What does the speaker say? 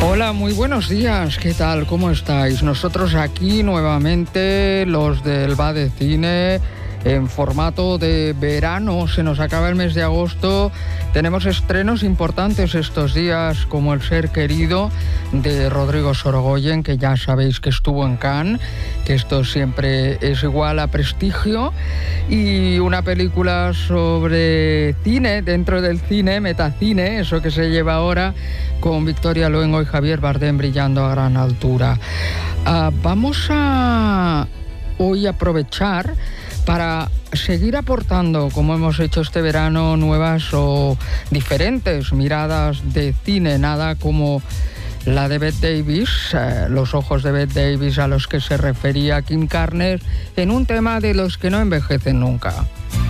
Hola, muy buenos días. ¿Qué tal? ¿Cómo estáis? Nosotros aquí nuevamente, los del Va de Cine, en formato de verano. Se nos acaba el mes de agosto. Tenemos estrenos importantes estos días, como El ser querido, de Rodrigo Sorogoyen, que ya sabéis que estuvo en Cannes, que esto siempre es igual a prestigio, y una película sobre cine, dentro del cine, metacine, eso que se lleva ahora, con Victoria Luengo y Javier Bardem brillando a gran altura. Vamos a hoy aprovechar para seguir aportando, como hemos hecho este verano, nuevas o diferentes miradas de cine, nada como la de Bette Davis, los ojos de Bette Davis a los que se refería Kim Carnes en un tema de los que no envejecen nunca.